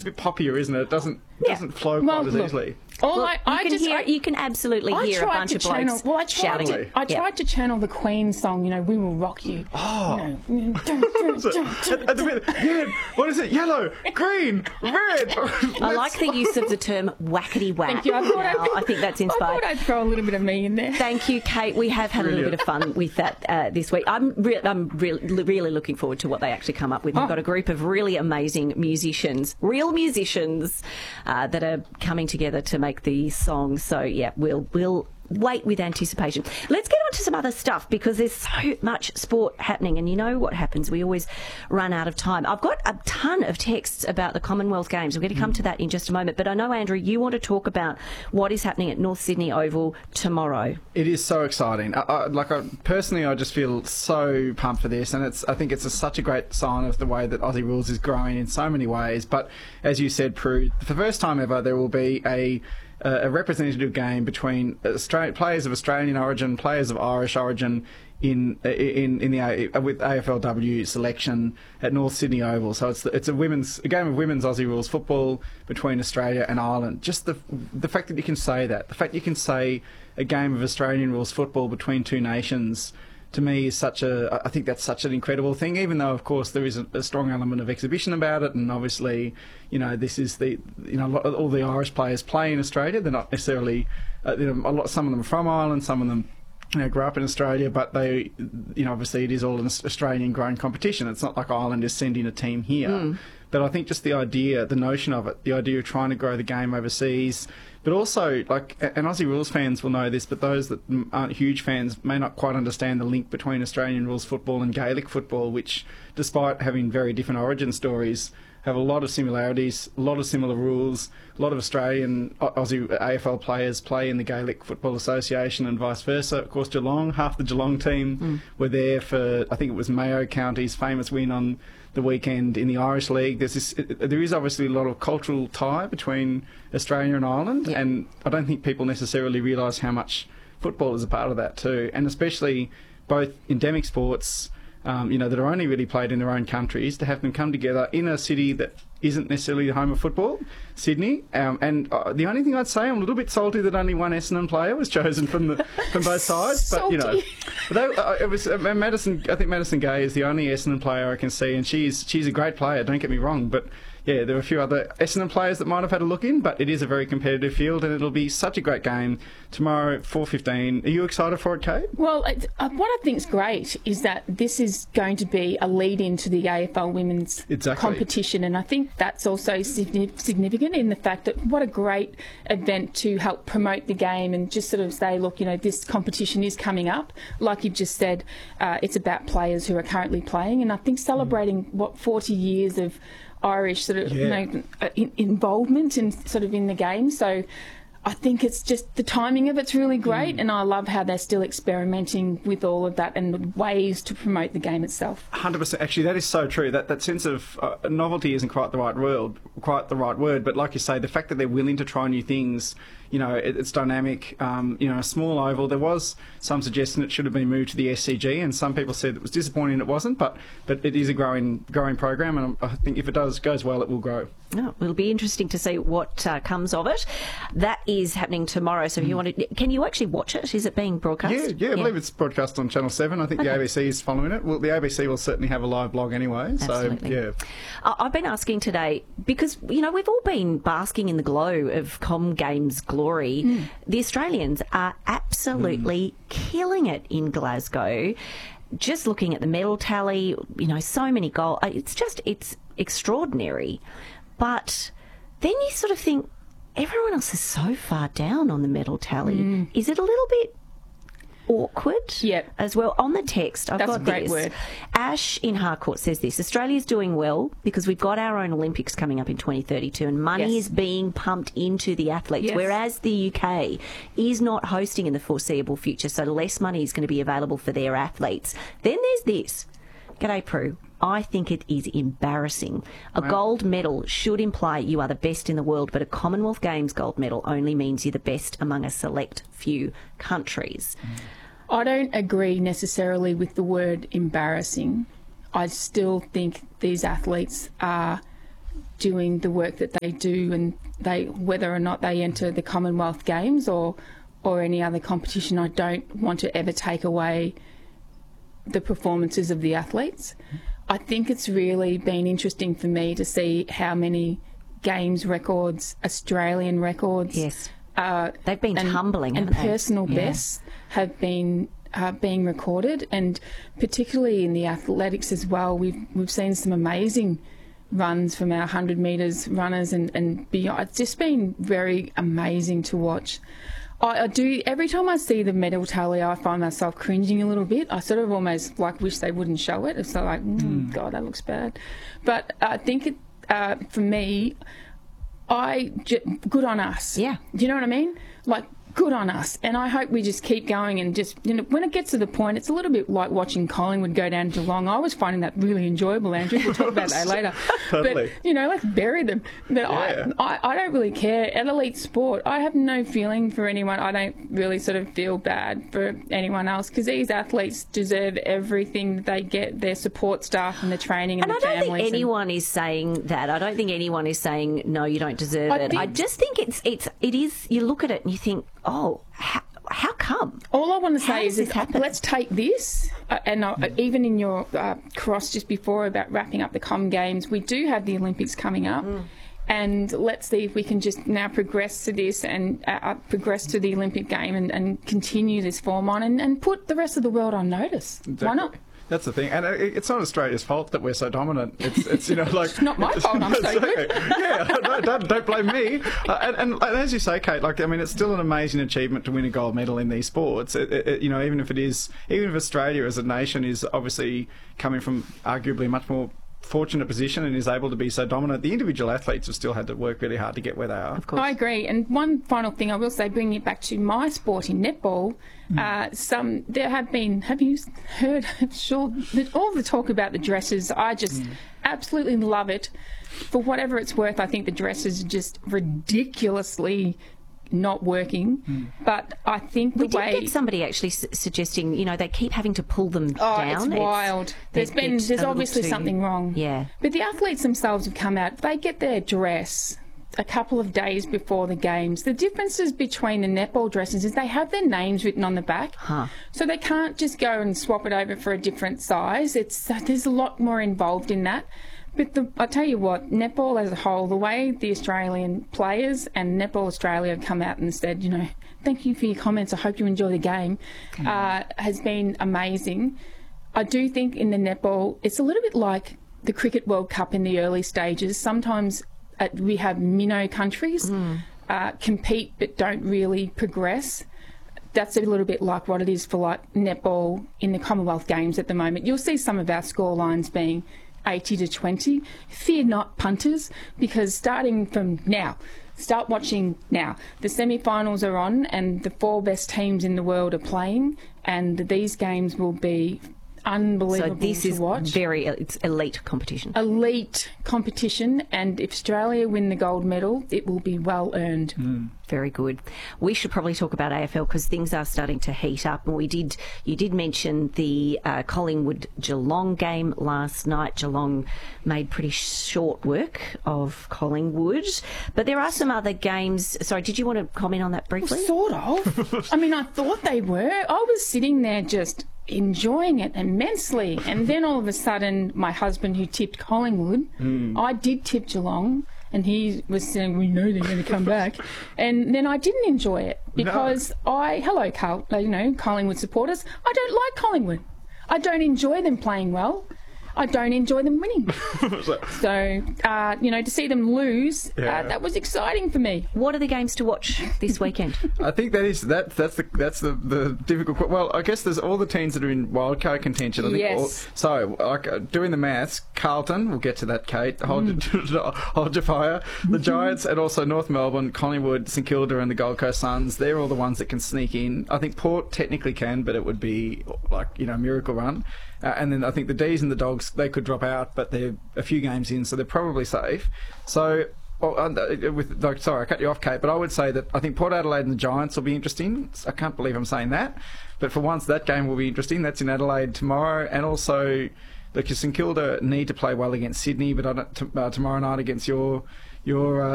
bit poppier, isn't it? It doesn't flow quite as easily. You can absolutely hear a bunch of blokes shouting it. I tried to channel the Queen song, "We Will Rock You." Oh. What is it? Yellow, green, red. I like the use of the term whackety whack. Thank you. I think that's inspired. I thought I'd throw a little bit of me in there. Thank you, Kate. We have had a little bit of fun with that this week. I'm really looking forward to what they actually come up with. We've got a group of really amazing real musicians, that are coming together to make the song. So, yeah, we'll wait with anticipation. Let's get on to some other stuff, because there's so much sport happening, and you know what happens. We always run out of time. I've got a ton of texts about the Commonwealth Games. We're going to come to that in just a moment. But I know, Andrew, you want to talk about what is happening at North Sydney Oval tomorrow. It is so exciting. Personally, I just feel so pumped for this, and I think it's such a great sign of the way that Aussie Rules is growing in so many ways. But as you said, Prue, for the first time ever, there will be a representative game between players of Australian origin, players of Irish origin with AFLW selection at North Sydney Oval. So it's a game of women's Aussie Rules football between Australia and Ireland. Just the fact that you can say that, the fact you can say a game of Australian rules football between two nations, to me is I think that's such an incredible thing, even though, of course, there is a strong element of exhibition about it, and obviously, this is all the Irish players play in Australia. They're not necessarily, some of them are from Ireland, some of them grew up in Australia, but they, obviously it is all an Australian grown competition. It's not like Ireland is sending a team here. But I think just the notion of it, the idea of trying to grow the game overseas, but also, and Aussie Rules fans will know this, but those that aren't huge fans may not quite understand the link between Australian rules football and Gaelic football, which, despite having very different origin stories, have a lot of similarities, a lot of similar rules. A lot of Australian Aussie AFL players play in the Gaelic Football Association and vice versa. Of course, half the Geelong team were there for, I think it was Mayo County's famous win on the weekend in the Irish League. There is obviously a lot of cultural tie between Australia and Ireland, and I don't think people necessarily realise how much football is a part of that too, and especially both endemic sports, that are only really played in their own countries, to have them come together in a city that isn't necessarily the home of football, Sydney. And the only thing I'd say, I'm a little bit salty that only one Essendon player was chosen from both sides. But it was Madison. I think Madison Gay is the only Essendon player I can see, and she's a great player. Don't get me wrong, but. Yeah, there are a few other Essendon players that might have had a look in, but it is a very competitive field, and it'll be such a great game tomorrow at 4:15. Are you excited for it, Kate? Well, what I think is great is that this is going to be a lead-in to the AFL women's competition, and I think that's also significant in the fact that what a great event to help promote the game and just sort of say, look, this competition is coming up. Like you've just said, it's about players who are currently playing, and I think celebrating 40 years of Irish sort of involvement in the game. So I think it's just the timing of it's really great, and I love how they're still experimenting with all of that and ways to promote the game itself. 100%. Actually, that is so true. That sense of novelty isn't quite the right word, but like you say, the fact that they're willing to try new things, it's dynamic. A small oval. There was some suggestion it should have been moved to the SCG, and some people said it was disappointing it wasn't. But it is a growing program, and I think if it goes well, it will grow. Oh, it'll be interesting to see what comes of it. That is happening tomorrow. So if you want to, can you actually watch it? Is it being broadcast? Yeah, I believe it's broadcast on Channel 7. I think the ABC is following it. Well, the ABC will certainly have a live blog anyway. Absolutely. So, yeah. I've been asking today because, we've all been basking in the glow of Com Games glory. The Australians are absolutely killing it in Glasgow. Just looking at the medal tally, so many goals. It's extraordinary. But then you sort of think, everyone else is so far down on the medal tally. Is it a little bit awkward as well? On the text, I've got this. That's a great word. Ash in Harcourt says this: Australia's doing well because we've got our own Olympics coming up in 2032 and money is being pumped into the athletes, whereas the UK is not hosting in the foreseeable future, so less money is going to be available for their athletes. Then there's this. G'day, Prue. I think it is embarrassing. A gold medal should imply you are the best in the world, but a Commonwealth Games gold medal only means you're the best among a select few countries. I don't agree necessarily with the word embarrassing. I still think these athletes are doing the work that they do, and whether or not they enter the Commonwealth Games or any other competition, I don't want to ever take away the performances of the athletes. I think it's really been interesting for me to see how many Games records, Australian records, they've been humbling, and personal bests have been being recorded, and particularly in the athletics as well. We've seen some amazing runs from our 100 metres runners and beyond. It's just been very amazing to watch. I do, every time I see the medal tally, I find myself cringing a little bit. I sort of almost wish they wouldn't show it. It's like, God, that looks bad. But I think for me, good on us. Yeah. Do you know what I mean? Good on us. And I hope we just keep going and just, when it gets to the point, it's a little bit like watching Collingwood go down to Geelong. I was finding that really enjoyable, Andrew. We'll talk about that later. Totally. But, let's bury them. But I don't really care. At elite sport, I have no feeling for anyone. I don't really sort of feel bad for anyone else, because these athletes deserve everything that they get, their support staff and the training and the families. And I don't think anyone is saying that. I don't think anyone is saying, no, you don't deserve it. I just think it is, you look at it and you think, oh, how come? All I want to say is let's take this, even in your cross just before about wrapping up the Com Games, we do have the Olympics coming up, and let's see if we can just now progress to this and progress to the Olympic game and continue this form on and put the rest of the world on notice. Exactly. Why not? That's the thing, and it's not Australia's fault that we're so dominant. It's it's not my fault. I'm so good. Don't blame me. And as you say, Kate, it's still an amazing achievement to win a gold medal in these sports. Even if Australia as a nation is obviously coming from arguably a much more fortunate position and is able to be so dominant, the individual athletes have still had to work really hard to get where they are. Of course. I agree. And one final thing I will say, bringing it back to my sport in netball, have you heard, I'm sure, all the talk about the dresses? I just absolutely love it. For whatever it's worth, I think the dresses are just ridiculously not working, but I think we did get somebody actually suggesting, they keep having to pull them down. It's wild. There's obviously something wrong. Yeah. But the athletes themselves have come out. They get their dress a couple of days before the games. The differences between the netball dresses is they have their names written on the back, so they can't just go and swap it over for a different size. There's a lot more involved in that. But I tell you what, netball as a whole, the way the Australian players and Netball Australia have come out and said, thank you for your comments, I hope you enjoy the game, has been amazing. I do think in the netball, it's a little bit like the Cricket World Cup in the early stages. Sometimes we have minnow countries compete but don't really progress. That's a little bit like what it is for netball in the Commonwealth Games at the moment. You'll see some of our score lines being 80-20. Fear not, punters, because starting from now, start watching now. The semi-finals are on and the 4 best teams in the world are playing, and these games will be unbelievable to watch. So it's elite competition. Elite competition, and if Australia win the gold medal, it will be well earned. Very good. We should probably talk about AFL because things are starting to heat up. And you did mention the Collingwood Geelong game last night. Geelong made pretty short work of Collingwood, but there are some other games. Sorry, did you want to comment on that briefly? Sort of. I thought they were. I was sitting there just enjoying it immensely, and then all of a sudden my husband, who tipped Collingwood, I did tip Geelong, and he was saying, we know they're going to come back, and then I didn't enjoy it because hello Collingwood supporters, I don't like Collingwood. I don't enjoy them playing well. I don't enjoy them winning. So, to see them lose, that was exciting for me. What are the games to watch this weekend? I think that's the difficult. Well, I guess there's all the teams that are in wildcard contention. I think yes. Doing the maths, Carlton, we'll get to that, Kate. Hold your fire. The Giants and also North Melbourne, Collingwood, St Kilda, and the Gold Coast Suns. They're all the ones that can sneak in. I think Port technically can, but it would be a miracle run. And then I think the D's and the Dogs, they could drop out, but they're a few games in, so they're probably safe. So, sorry, I cut you off, Kate, but I would say that I think Port Adelaide and the Giants will be interesting. I can't believe I'm saying that. But for once, that game will be interesting. That's in Adelaide tomorrow. And also Look, St Kilda need to play well against Sydney, but tomorrow night against your